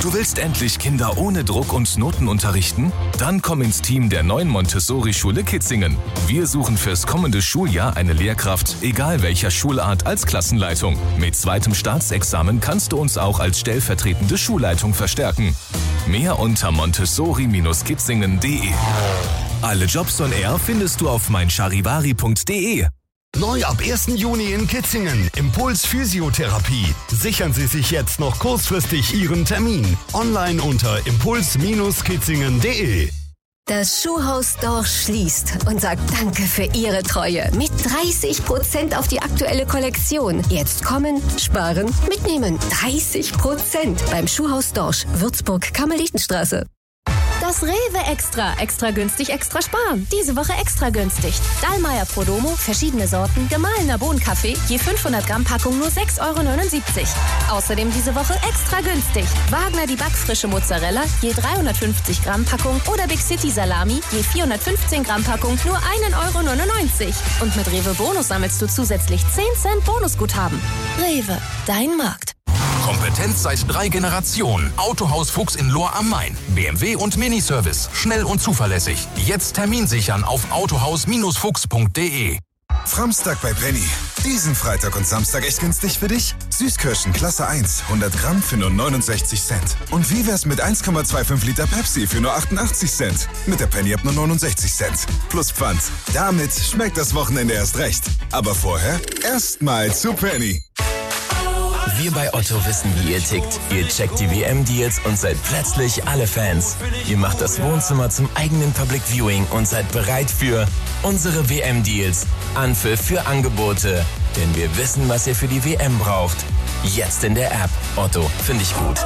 Du willst endlich Kinder ohne Druck und Noten unterrichten? Dann komm ins Team der neuen Montessori-Schule Kitzingen. Wir suchen fürs kommende Schuljahr eine Lehrkraft, egal welcher Schulart, als Klassenleitung. Mit zweitem Staatsexamen kannst du uns auch als stellvertretende Schulleitung verstärken. Mehr unter montessori-kitzingen.de. Alle Jobs on Air findest du auf meincharivari.de. Neu ab 1. Juni in Kitzingen. Impuls Physiotherapie. Sichern Sie sich jetzt noch kurzfristig Ihren Termin. Online unter impuls-kitzingen.de. Das Schuhhaus Dorsch schließt und sagt Danke für Ihre Treue. Mit 30% auf die aktuelle Kollektion. Jetzt kommen, sparen, mitnehmen. 30% beim Schuhhaus Dorsch, Würzburg, Karmelitenstraße. Das Rewe Extra. Extra günstig, extra sparen. Diese Woche extra günstig. Dallmayr Prodomo, verschiedene Sorten, gemahlener Bohnenkaffee, je 500 Gramm Packung nur 6,79 €. Außerdem diese Woche extra günstig. Wagner die backfrische Mozzarella, je 350 Gramm Packung oder Big City Salami, je 415 Gramm Packung nur 1,99 €. Und mit Rewe Bonus sammelst du zusätzlich 10 Cent Bonusguthaben. Rewe, dein Markt. Kompetenz seit 3 Generationen. Autohaus Fuchs in Lohr am Main. BMW und Miniservice. Schnell und zuverlässig. Jetzt Termin sichern auf autohaus-fuchs.de. Framstag bei Penny. Diesen Freitag und Samstag echt günstig für dich? Süßkirschen Klasse 1, 100 Gramm für nur 69 Cent. Und wie wär's mit 1,25 Liter Pepsi für nur 88 Cent? Mit der Penny ab nur 69 Cent. Plus Pfand. Damit schmeckt das Wochenende erst recht. Aber vorher erstmal zu Penny. Wir bei Otto wissen, wie ihr tickt. Ihr checkt die WM-Deals und seid plötzlich alle Fans. Ihr macht das Wohnzimmer zum eigenen Public Viewing und seid bereit für unsere WM-Deals. Anpfiff für Angebote. Denn wir wissen, was ihr für die WM braucht. Jetzt in der App. Otto, finde ich gut.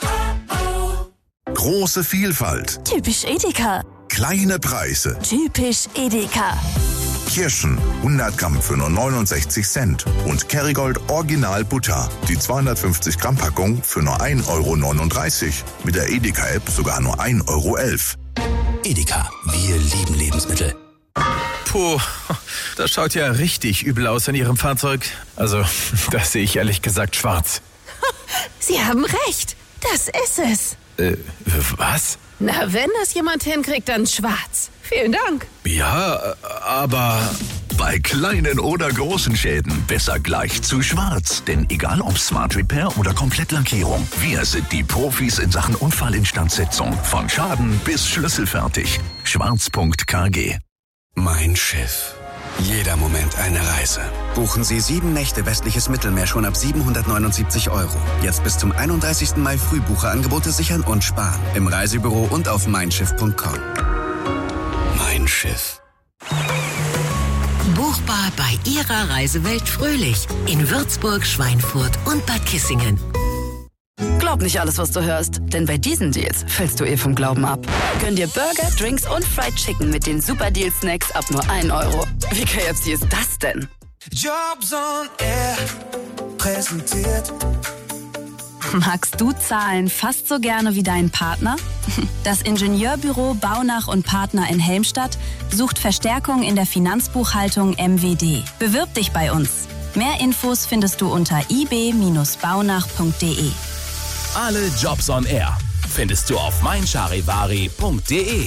Große Vielfalt. Typisch Edeka. Kleine Preise. Typisch Edeka. Kirschen 100 Gramm für nur 69 Cent und Kerrygold Original Butter, die 250 Gramm Packung für nur 1,39 €. Mit der Edeka-App sogar nur 1,11 €. Edeka, wir lieben Lebensmittel. Puh, das schaut ja richtig übel aus an Ihrem Fahrzeug. Also, das sehe ich ehrlich gesagt schwarz. Sie haben recht, das ist es. Was? Na, wenn das jemand hinkriegt, dann schwarz. Vielen Dank. Ja, aber... Bei kleinen oder großen Schäden besser gleich zu schwarz. Denn egal ob Smart Repair oder Komplettlackierung, wir sind die Profis in Sachen Unfallinstandsetzung. Von Schaden bis schlüsselfertig. Schwarz.kg. Mein Schiff. Jeder Moment eine Reise. Buchen Sie 7 Nächte westliches Mittelmeer schon ab 779 €. Jetzt bis zum 31. Mai Frühbucherangebote sichern und sparen. Im Reisebüro und auf meinschiff.com. Mein Schiff. Buchbar bei Ihrer Reisewelt Fröhlich in Würzburg, Schweinfurt und Bad Kissingen. Glaub nicht alles, was du hörst, denn bei diesen Deals fällst du vom Glauben ab. Gönn dir Burger, Drinks und Fried Chicken mit den Super Deal Snacks ab nur 1 €. Wie KFC ist das denn? Jobs on Air präsentiert. Magst du Zahlen fast so gerne wie dein Partner? Das Ingenieurbüro Baunach und Partner in Helmstadt sucht Verstärkung in der Finanzbuchhaltung MWD. Bewirb dich bei uns. Mehr Infos findest du unter ib-baunach.de. Alle Jobs on Air findest du auf meincharivari.de.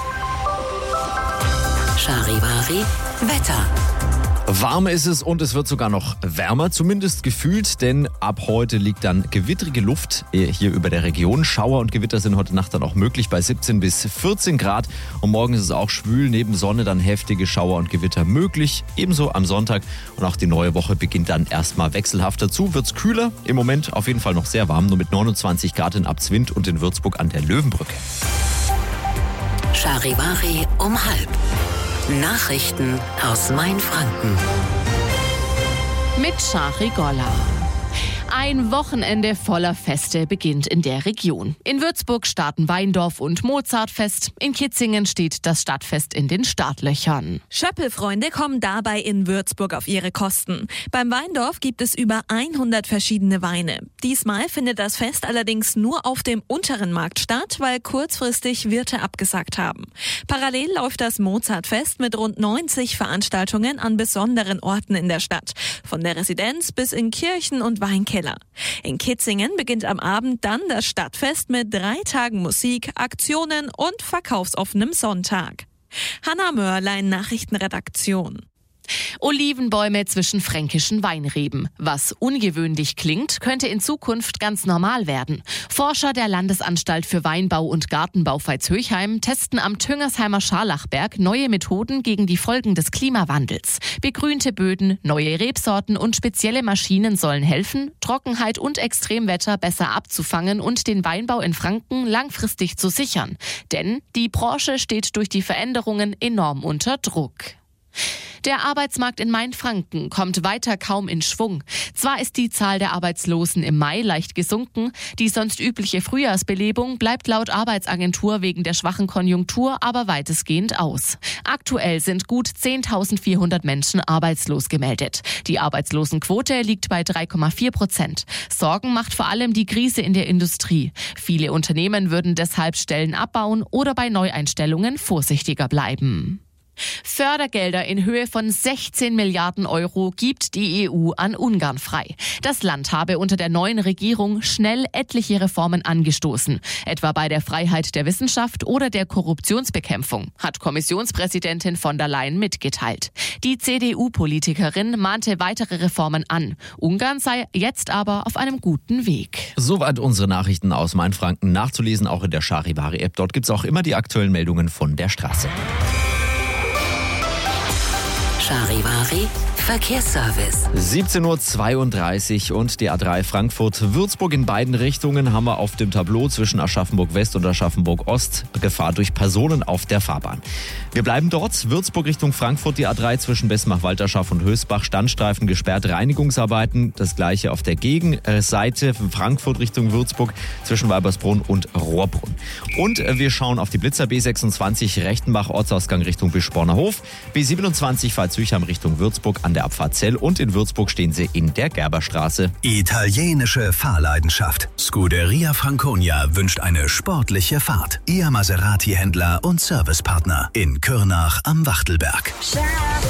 Charivari Wetter. Warm ist es und es wird sogar noch wärmer, zumindest gefühlt, denn ab heute liegt dann gewittrige Luft hier über der Region. Schauer und Gewitter sind heute Nacht dann auch möglich bei 17 bis 14 Grad. Und morgen ist es auch schwül, neben Sonne dann heftige Schauer und Gewitter möglich. Ebenso am Sonntag und auch die neue Woche beginnt dann erstmal wechselhaft. Dazu wird es kühler, im Moment auf jeden Fall noch sehr warm, nur mit 29 Grad in Abzwind und in Würzburg an der Löwenbrücke. Charivari um 12:30. Nachrichten aus Mainfranken. Mit Shari Golla. Ein Wochenende voller Feste beginnt in der Region. In Würzburg starten Weindorf und Mozartfest. In Kitzingen steht das Stadtfest in den Startlöchern. Schöppelfreunde kommen dabei in Würzburg auf ihre Kosten. Beim Weindorf gibt es über 100 verschiedene Weine. Diesmal findet das Fest allerdings nur auf dem unteren Markt statt, weil kurzfristig Wirte abgesagt haben. Parallel läuft das Mozartfest mit rund 90 Veranstaltungen an besonderen Orten in der Stadt. Von der Residenz bis in Kirchen und Weinkellern. Keller. In Kitzingen beginnt am Abend dann das Stadtfest mit 3 Tagen Musik, Aktionen und verkaufsoffenem Sonntag. Hanna Mörlein, Nachrichtenredaktion. Olivenbäume zwischen fränkischen Weinreben. Was ungewöhnlich klingt, könnte in Zukunft ganz normal werden. Forscher der Landesanstalt für Weinbau und Gartenbau Veitshöchheim testen am Tüngersheimer Scharlachberg neue Methoden gegen die Folgen des Klimawandels. Begrünte Böden, neue Rebsorten und spezielle Maschinen sollen helfen, Trockenheit und Extremwetter besser abzufangen und den Weinbau in Franken langfristig zu sichern. Denn die Branche steht durch die Veränderungen enorm unter Druck. Der Arbeitsmarkt in Mainfranken kommt weiter kaum in Schwung. Zwar ist die Zahl der Arbeitslosen im Mai leicht gesunken, die sonst übliche Frühjahrsbelebung bleibt laut Arbeitsagentur wegen der schwachen Konjunktur aber weitestgehend aus. Aktuell sind gut 10.400 Menschen arbeitslos gemeldet. Die Arbeitslosenquote liegt bei 3,4%. Sorgen macht vor allem die Krise in der Industrie. Viele Unternehmen würden deshalb Stellen abbauen oder bei Neueinstellungen vorsichtiger bleiben. Fördergelder in Höhe von 16 Milliarden Euro gibt die EU an Ungarn frei. Das Land habe unter der neuen Regierung schnell etliche Reformen angestoßen, etwa bei der Freiheit der Wissenschaft oder der Korruptionsbekämpfung, hat Kommissionspräsidentin von der Leyen mitgeteilt. Die CDU-Politikerin mahnte weitere Reformen an. Ungarn sei jetzt aber auf einem guten Weg. Soweit unsere Nachrichten aus Mainfranken, nachzulesen auch in der Charivari-App. Dort gibt es auch immer die aktuellen Meldungen von der Straße. Charivari Verkehrsservice. 17.32 Uhr und die A3 Frankfurt-Würzburg in beiden Richtungen haben wir auf dem Tableau zwischen Aschaffenburg-West und Aschaffenburg-Ost Gefahr durch Personen auf der Fahrbahn. Wir bleiben dort. Würzburg Richtung Frankfurt, die A3 zwischen Besmach-Walterschaft und Hösbach, Standstreifen gesperrt, Reinigungsarbeiten. Das gleiche auf der Gegenseite Frankfurt Richtung Würzburg zwischen Weibersbrunn und Rohrbrunn. Und wir schauen auf die Blitzer B26 Rechtenbach, Ortsausgang Richtung Bischborner Hof, B27 Veitshöchheim Richtung Würzburg an der Abfahrt Zell und in Würzburg stehen sie in der Gerberstraße. Italienische Fahrleidenschaft. Scuderia Franconia wünscht eine sportliche Fahrt. Ihr Maserati-Händler und Servicepartner in Kürnach am Wachtelberg.